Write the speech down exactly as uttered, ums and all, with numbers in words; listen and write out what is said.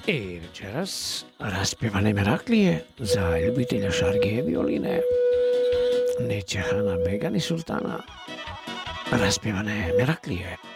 I večeras raspjevane Meraklije za ljubitelja šarge violine. Neće Hana Begani Sultana. Raspjevane Meraklije.